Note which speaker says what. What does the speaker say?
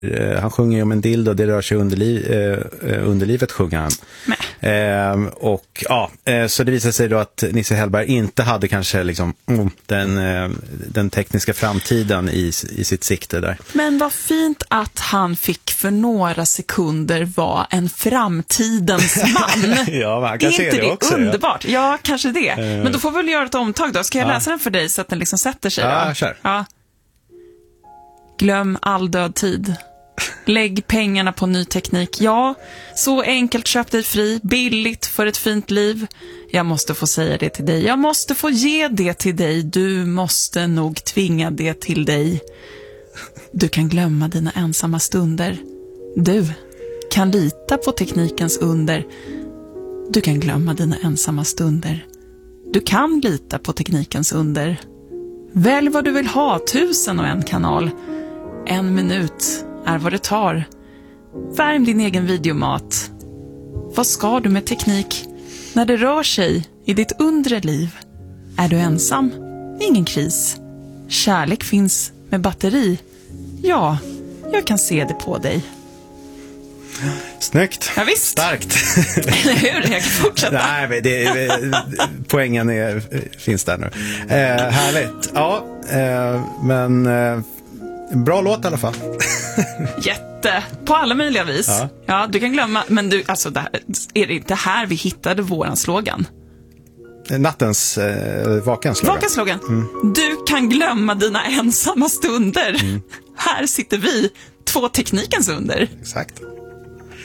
Speaker 1: Han sjunger ju om en dildo, det rör sig underlivet sjunger han. Och ja, så det visar sig då att Nisse Hellberg inte hade kanske liksom den tekniska framtiden i sitt sikte där.
Speaker 2: Men vad fint att han fick för några sekunder vara en framtidens man.
Speaker 1: Ja, man kan se det också.
Speaker 2: Är inte det underbart? Ja, kanske det. Men då får vi väl göra ett omtag då. Ska jag läsa den för dig så att den liksom sätter sig?
Speaker 1: Ja, kör.
Speaker 2: Ja. Glöm all död tid. Lägg pengarna på ny teknik. Ja, så enkelt, köp dig fri. Billigt för ett fint liv. Jag måste få säga det till dig. Jag måste få ge det till dig. Du måste nog tvinga det till dig. Du kan glömma dina ensamma stunder. Du kan lita på teknikens under. Du kan glömma dina ensamma stunder. Du kan lita på teknikens under. Välj vad du vill ha, 1001 kanal. 1 minut är vad det tar. Värm din egen videomat. Vad ska du med teknik när det rör sig i ditt undre liv? Är du ensam? Ingen kris. Kärlek finns med batteri. Ja, jag kan se det på dig.
Speaker 1: Snyggt.
Speaker 2: Ja, visst.
Speaker 1: Starkt.
Speaker 2: Eller hur? Jag kan fortsätta.
Speaker 1: Nej, men poängen finns där nu. Härligt. Ja, men bra låt i alla fall.
Speaker 2: Jätte. På alla möjliga vis. Ja, du kan glömma. Men du, alltså, är det inte här vi hittade våran slogan?
Speaker 1: Nattens vakenslogan.
Speaker 2: Vakenslogan. Du kan glömma dina ensamma stunder. Här sitter vi, 2 teknikens under.
Speaker 1: Exakt.